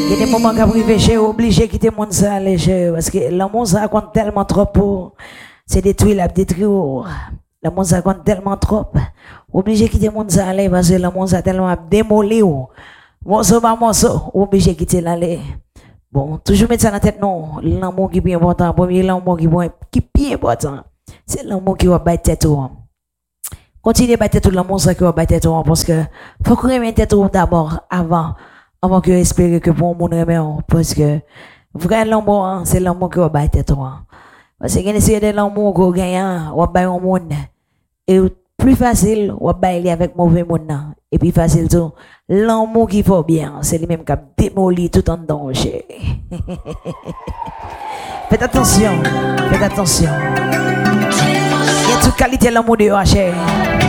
Il y a des moments qu'à privé, j'ai obligé de quitter mon ça aller chez parce que l'amour ça compte tellement trop pour c'est détruire la détruire. L'amour ça compte tellement trop. Obligé de quitter mon ça aller parce que l'amour ça tellement démoli ou. Morceau par morceau, obligé de quitter l'aller. Bon, toujours mettre ça dans la tête non, l'amour qui est bien important, premier l'amour qui est bien important. C'est l'amour qui va battre tête ou. Continuez à battre tout l'amour ça qui va battre tête ou parce que faut qu'on remette tête ou d'abord avant que espérer que pour mon remet parce que vrai l'amour c'est l'amour qui va battre toi parce que c'est de l'amour qu'on gagne ou ba un monde et plus facile ou ba aller avec mauvais monde et puis facile tout l'amour qui faut bien c'est lui même qui démolit tout en danger. Faites attention il y a toute qualité l'amour de chérie.